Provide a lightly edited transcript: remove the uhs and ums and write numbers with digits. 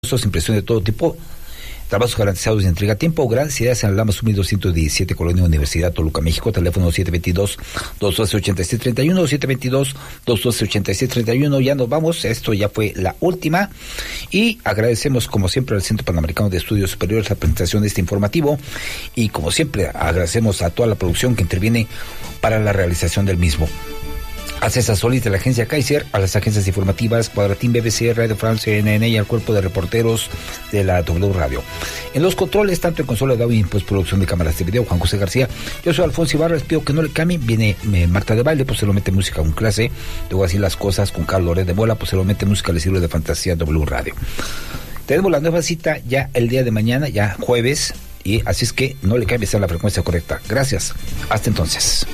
impresión de todo tipo, trabajos garantizados de entrega a tiempo. Grandes ideas en Alhambra 1217, Colonia Universidad, Toluca, México. Teléfono 722-212-8631, 722-212-8631. Ya nos vamos, esto ya fue la última. Y agradecemos, como siempre, al Centro Panamericano de Estudios Superiores la presentación de este informativo. Y como siempre, agradecemos a toda la producción que interviene para la realización del mismo. A César Solís de la agencia Kaiser, a las agencias informativas Cuadratín, BBC, Radio France, CNN y al cuerpo de reporteros de la W Radio. En los controles, tanto en consola de audio y en postproducción de cámaras de video, Juan José García. Yo soy Alfonso Ibarra, les pido que no le cambien. Viene Marta de Baile, posteriormente música con clase. Luego así las cosas con Carlos Loret de Bola, posteriormente música al estilo de Fantasía W Radio. Tenemos la nueva cita ya el día de mañana, ya jueves, y así es que no le cambies a la frecuencia correcta. Gracias. Hasta entonces.